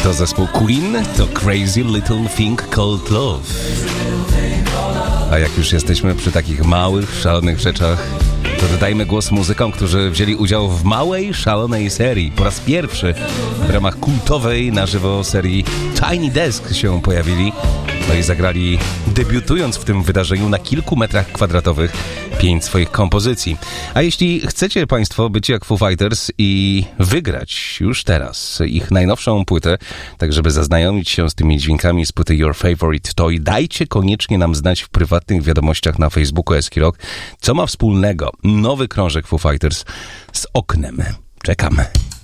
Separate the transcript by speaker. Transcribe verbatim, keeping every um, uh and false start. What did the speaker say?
Speaker 1: To zespół Queen, to Crazy Little Thing Called Love. A jak już jesteśmy przy takich małych, szalonych rzeczach, to dodajmy głos muzykom, którzy wzięli udział w małej, szalonej serii. Po raz pierwszy w ramach kultowej na żywo serii Tiny Desk się pojawili. No i zagrali, debiutując w tym wydarzeniu na kilku metrach kwadratowych, pięć swoich kompozycji. A jeśli chcecie Państwo być jak Foo Fighters i wygrać już teraz ich najnowszą płytę, tak żeby zaznajomić się z tymi dźwiękami z płyty Your Favorite Toy, dajcie koniecznie nam znać w prywatnych wiadomościach na Facebooku Eski Rock, co ma wspólnego nowy krążek Foo Fighters z oknem. Czekamy.